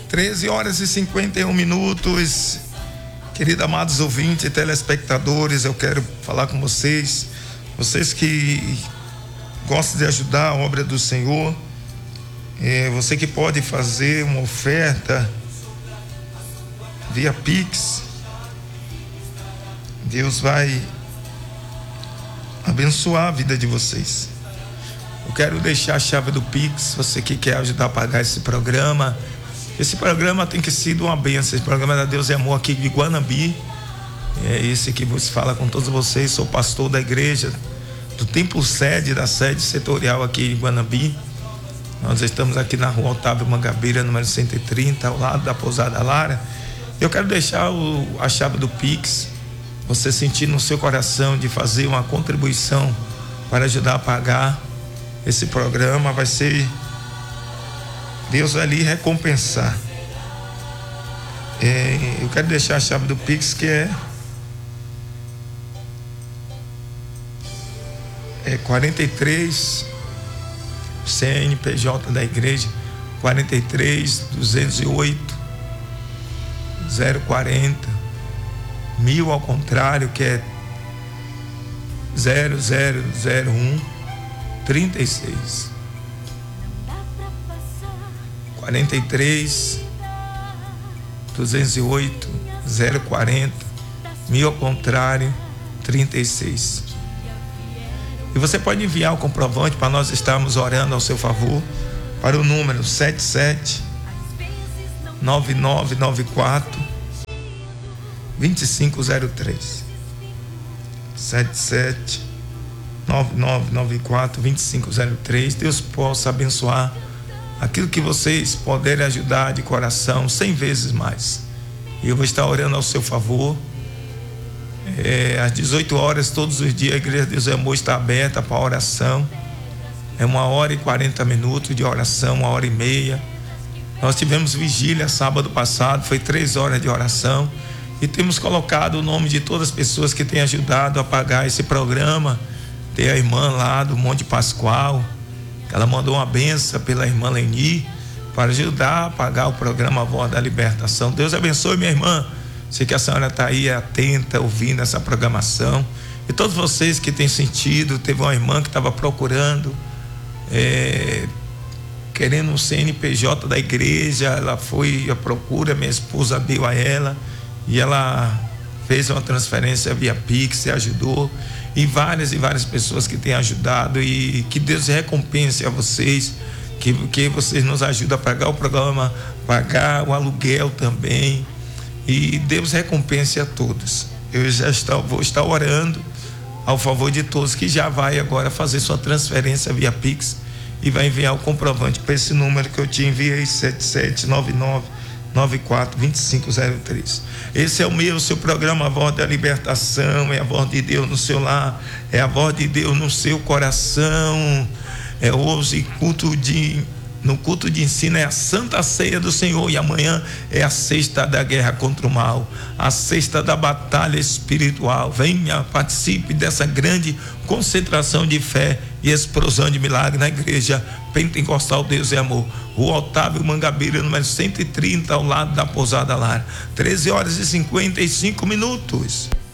13h51. Queridos amados ouvintes e telespectadores, eu quero falar com vocês que gostam de ajudar a obra do Senhor, você que pode fazer uma oferta via Pix. Deus vai abençoar a vida de vocês. Eu quero deixar a chave do Pix, você que quer ajudar a pagar esse programa. Esse programa tem que ser uma bênção. Esse programa da Deus é Amor aqui de Guanabi. É esse que vos fala com todos vocês. Sou pastor da igreja, do templo sede, da sede setorial aqui em Guanabi. Nós estamos aqui na rua Otávio Mangabeira, número 130, ao lado da Pousada Lara. Eu quero deixar a chave do Pix. Você sentir no seu coração de fazer uma contribuição para ajudar a pagar esse programa, vai ser... Deus vai lhe recompensar. Eu quero deixar a chave do Pix, que é 43 CNPJ da igreja, 43 208 040 1000 ao contrário, que é 0001 36 43 208 040 1000 ao contrário 36. E você pode enviar o comprovante para nós estarmos orando ao seu favor para o número 779994 2503 779994 2503. Deus possa abençoar aquilo que vocês puderem ajudar de coração 100 vezes mais. E eu vou estar orando ao seu favor. Às 18 horas todos os dias a Igreja Deus é Amor está aberta para oração. É 1h40 de oração, 1h30. Nós tivemos vigília sábado passado, foi 3 horas de oração. E temos colocado o nome de todas as pessoas que têm ajudado a pagar esse programa. Tem a irmã lá do Monte Pascoal, ela mandou uma benção pela irmã Leni para ajudar a pagar o programa Voz da Libertação. Deus abençoe, minha irmã. Sei que a senhora está aí atenta, ouvindo essa programação. E todos vocês que têm sentido, teve uma irmã que estava procurando, querendo um CNPJ da igreja, ela foi à procura, minha esposa deu a ela, e ela fez uma transferência via Pix e ajudou. E várias pessoas que têm ajudado, e que Deus recompense a vocês, que vocês nos ajudam a pagar o programa, pagar o aluguel também, e Deus recompense a todos. Eu vou estar orando ao favor de todos que já vai agora fazer sua transferência via Pix e vai enviar o comprovante para esse número que eu te enviei, 7799942503. Esse é o seu programa, a Voz da Libertação. É a voz de Deus no seu lar, é a voz de Deus no seu coração. Hoje no culto de ensino é a Santa Ceia do Senhor, e amanhã é a sexta da guerra contra o mal, a sexta da batalha espiritual. Venha, participe dessa grande concentração de fé e explosão de milagre na igreja Pentecostal Deus é Amor, o Otávio Mangabeira, número 130, ao lado da Pousada Lara. 13h55.